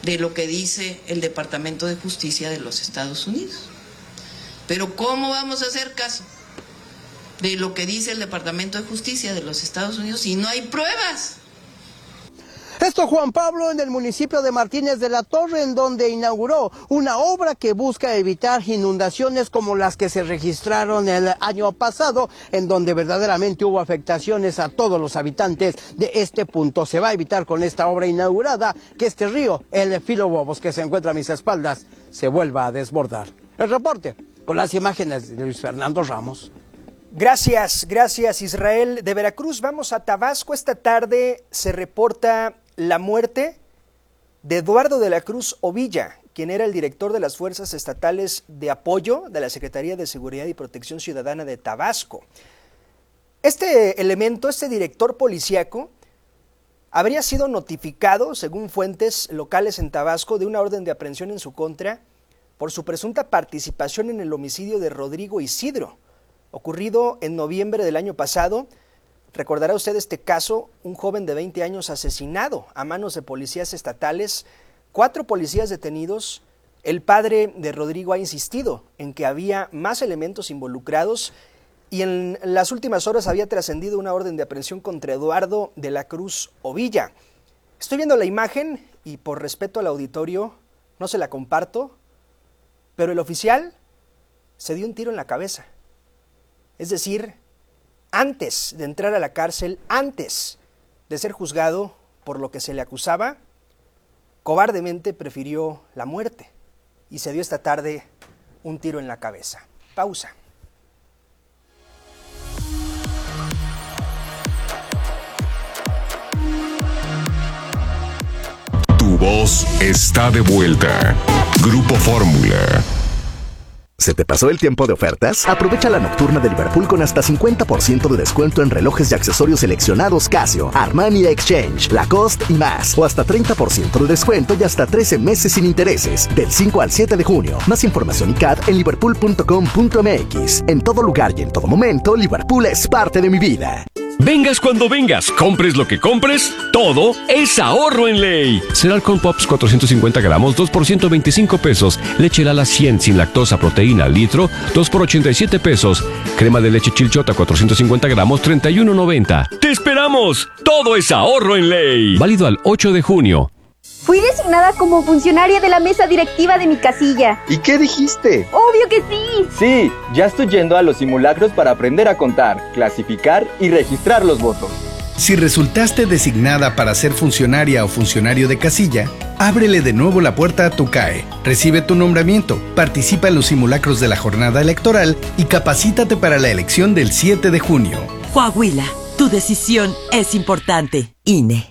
de lo que dice el Departamento de Justicia de los Estados Unidos. Pero ¿cómo vamos a hacer caso de lo que dice el Departamento de Justicia de los Estados Unidos si no hay pruebas? Esto, Juan Pablo, en el municipio de Martínez de la Torre, en donde inauguró una obra que busca evitar inundaciones como las que se registraron el año pasado, en donde verdaderamente hubo afectaciones a todos los habitantes de este punto. Se va a evitar con esta obra inaugurada que este río, el Filo Bobos, que se encuentra a mis espaldas, se vuelva a desbordar. El reporte con las imágenes de Luis Fernando Ramos. Gracias Israel. De Veracruz vamos a Tabasco. Esta tarde se reporta la muerte de Eduardo de la Cruz Ovilla, quien era el director de las Fuerzas Estatales de Apoyo de la Secretaría de Seguridad y Protección Ciudadana de Tabasco. Este elemento, este director policíaco, habría sido notificado, según fuentes locales en Tabasco, de una orden de aprehensión en su contra por su presunta participación en el homicidio de Rodrigo Isidro, ocurrido en noviembre del año pasado. Recordará usted este caso, un joven de 20 años asesinado a manos de policías estatales, 4 policías detenidos. El padre de Rodrigo ha insistido en que había más elementos involucrados y en las últimas horas había trascendido una orden de aprehensión contra Eduardo de la Cruz Ovilla. Estoy viendo la imagen y por respeto al auditorio no se la comparto, pero el oficial se dio un tiro en la cabeza. Es decir, antes de entrar a la cárcel, antes de ser juzgado por lo que se le acusaba, cobardemente prefirió la muerte y se dio esta tarde un tiro en la cabeza. Pausa. Tu voz está de vuelta. Grupo Fórmula. ¿Se te pasó el tiempo de ofertas? Aprovecha la nocturna de Liverpool con hasta 50% de descuento en relojes y accesorios seleccionados Casio, Armani Exchange, Lacoste y más. O hasta 30% de descuento y hasta 13 meses sin intereses. Del 5 al 7 de junio. Más información y CAD en liverpool.com.mx. En todo lugar y en todo momento, Liverpool es parte de mi vida. Vengas cuando vengas, compres lo que compres, todo es ahorro en ley. Cereal Corn Pops 450 gramos, 2 por 125 pesos. Leche Lala 100 sin lactosa, proteína, litro, 2 por 87 pesos. Crema de leche Chilchota 450 gramos, 31.90. ¡Te esperamos! Todo es ahorro en ley. Válido al 8 de junio. Fui designada como funcionaria de la mesa directiva de mi casilla. ¿Y qué dijiste? ¡Obvio que sí! Sí, ya estoy yendo a los simulacros para aprender a contar, clasificar y registrar los votos. Si resultaste designada para ser funcionaria o funcionario de casilla, ábrele de nuevo la puerta a tu CAE, recibe tu nombramiento, participa en los simulacros de la jornada electoral y capacítate para la elección del 7 de junio. Coahuila, tu decisión es importante. INE.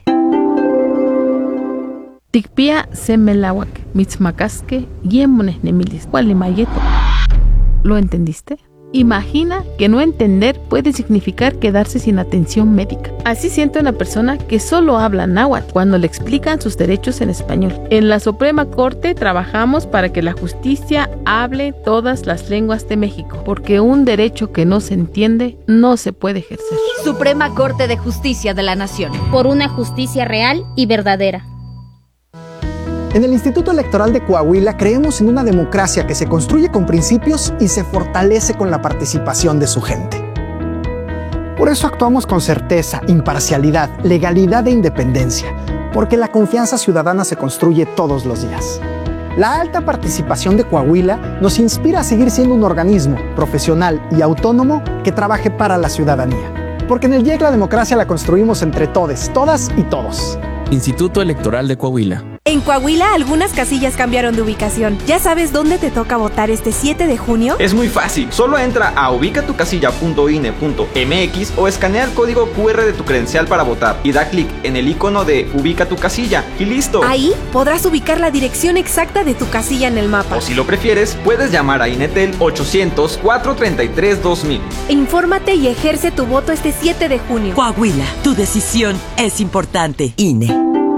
Tikpia semelawak, mitzmacasque, yemones nemilis, gualimayeto. ¿Lo entendiste? Imagina que no entender puede significar quedarse sin atención médica. Así siente una persona que solo habla náhuatl cuando le explican sus derechos en español. En la Suprema Corte trabajamos para que la justicia hable todas las lenguas de México, porque un derecho que no se entiende no se puede ejercer. Suprema Corte de Justicia de la Nación. Por una justicia real y verdadera. En el Instituto Electoral de Coahuila creemos en una democracia que se construye con principios y se fortalece con la participación de su gente. Por eso actuamos con certeza, imparcialidad, legalidad e independencia, porque la confianza ciudadana se construye todos los días. La alta participación de Coahuila nos inspira a seguir siendo un organismo profesional y autónomo que trabaje para la ciudadanía. Porque en el IEC la democracia la construimos entre todes, todas y todos. Instituto Electoral de Coahuila. En Coahuila, algunas casillas cambiaron de ubicación. ¿Ya sabes dónde te toca votar este 7 de junio? Es muy fácil. Solo entra a ubicatucasilla.ine.mx o escanea el código QR de tu credencial para votar y da clic en el icono de Ubica tu casilla y listo. Ahí podrás ubicar la dirección exacta de tu casilla en el mapa. O si lo prefieres, puedes llamar a INETEL 800-433-2000. Infórmate y ejerce tu voto este 7 de junio. Coahuila, tu decisión es importante. INE.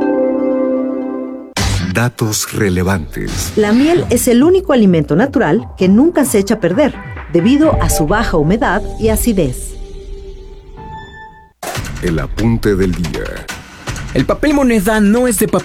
Datos relevantes. La miel es el único alimento natural que nunca se echa a perder, debido a su baja humedad y acidez. El apunte del día. El papel moneda no es de papel